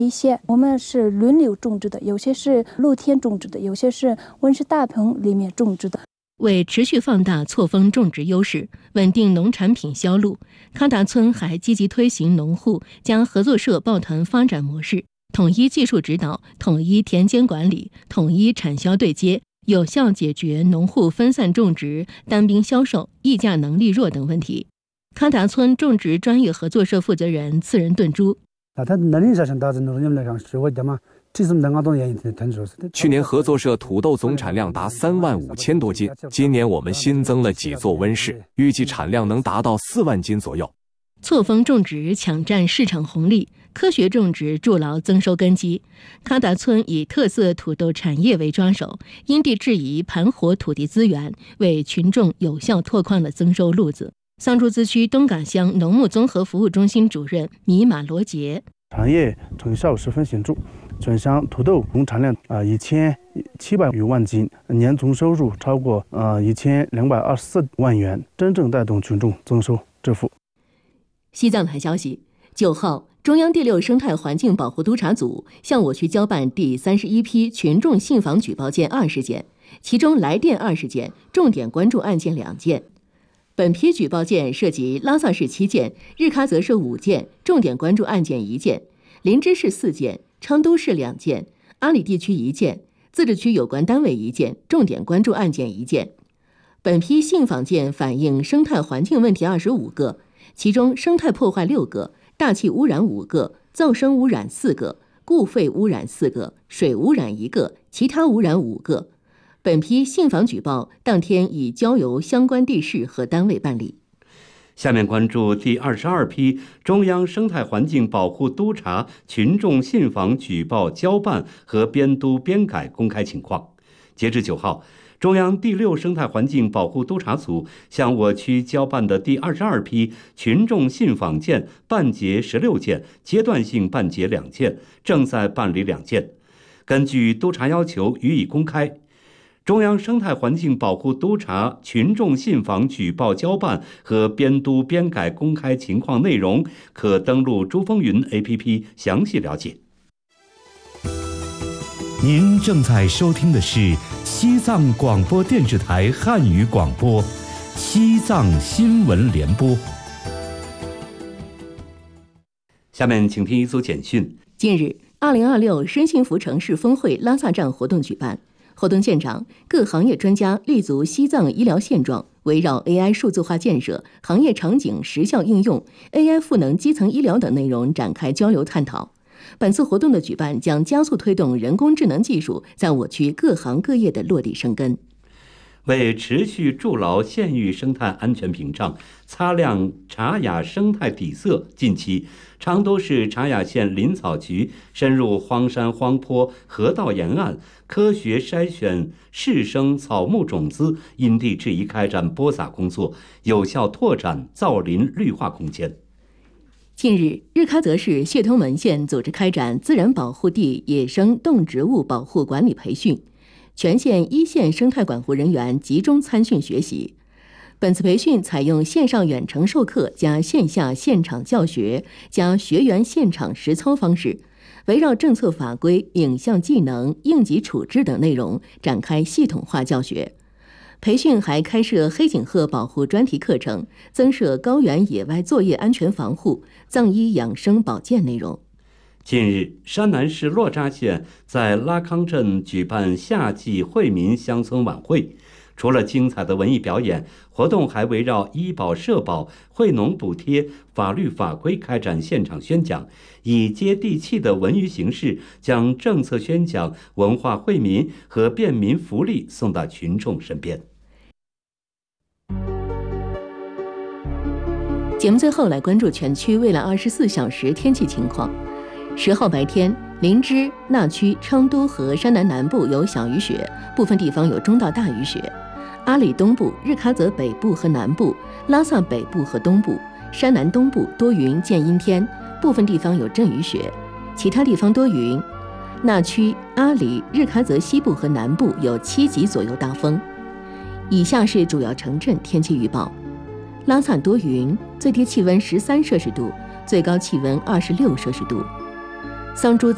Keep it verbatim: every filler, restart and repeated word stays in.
一些我们是轮流种植的，有些是露天种植的，有些是温室大棚里面种植的。 为持续放大错峰种植优势，稳定农产品销路，康达村还积极推行农户将合作社抱团发展模式，统一技术指导，统一田间管理，统一产销对接，有效解决农户分散种植、单兵销售、议价能力弱等问题。康达村种植专业合作社负责人次仁顿珠。 去年合作社土豆总产量达三万五千多斤，今年我们新增了几座温室，预计产量能达到四万斤左右。 错峰种植抢占市场红利，科学种植筑牢增收根基。康达村以特色土豆产业为抓手，因地制宜盘活土地资源，为群众有效拓宽了增收路子。桑珠资区东港乡农牧综合服务中心主任米马罗杰， 产业成效十分显著，全乡土豆总产量啊一千七百余万斤，年总收入超过呃一千两百二十四万元，真正带动群众增收致富。 西藏台消息，九号，中央第六生态环境保护督察组向我区交办第三十一批群众信访举报件二十件，其中来电二十件，重点关注案件两件。本批举报件涉及拉萨市七件，日喀则市五件，重点关注案件一件；林芝市四件，昌都市两件，阿里地区一件，自治区有关单位一件，重点关注案件一件。本批信访件反映生态环境问题二十五个，其中生态破坏六个，大气污染五个，噪声污染四个，固废污染四个，水污染一个，其他污染五个。本批信访举报当天已交由相关地市和单位办理。 下面关注第二十二批中央生态环境保护督察群众信访举报交办和编督编改公开情况。截至九号，中央第六生态环境保护督察组向我区交办的第二十二批群众信访件办结十六件，阶段性办结两件，正在办理两件。根据督察要求予以公开。中央生态环境保护督察群众信访举报交办和编督编改公开情况内容，可登录珠风云 A P P 详细了解。 您正在收听的是西藏广播电视台汉语广播，西藏新闻联播。 下面请听一组简讯。 近日，二零二六深幸福城市峰会拉萨站活动举办。活动现场，各行业专家立足西藏医疗现状，围绕 A I 数字化建设、行业场景实效应用、A I 赋能基层医疗等内容展开交流探讨。本次活动的举办将加速推动人工智能技术在我区各行各业的落地生根。 为持续筑牢县域生态安全屏障，擦亮茶雅生态底色，近期昌都市茶雅县林草局深入荒山荒坡河道沿岸，科学筛选适生草木种子，因地制宜开展播撒工作，有效拓展造林绿化空间。 近日，日喀则市谢通门县组织开展自然保护地野生动植物保护管理培训。全县一线生态管护人员集中参训学习。本次培训采用线上远程授课加线下现场教学加学员现场实操方式，围绕政策法规、影像技能、应急处置等内容展开系统化教学。培训还开设黑颈鹤保护专题课程，增设高原野外作业安全防护、藏医养生保健内容。 近日，山南市洛扎县在拉康镇举办夏季惠民乡村晚会。除了精彩的文艺表演，活动还围绕医保、社保、惠农补贴、法律法规开展现场宣讲，以接地气的文娱形式，将政策宣讲、文化惠民和便民福利送到群众身边。 节目最后来关注全区未来二十四小时天气情况。十号白天，林芝、那曲、昌都和山南南部有小雨雪，部分地方有中到大雨雪；阿里东部、日喀则北部和南部、拉萨北部和东部、山南东部多云见阴天，部分地方有阵雨雪，其他地方多云。那曲、阿里、日喀则西部和南部有七级左右大风。以下是主要城镇天气预报：拉萨多云，最低气温十三摄氏度，最高气温二十六摄氏度；桑珠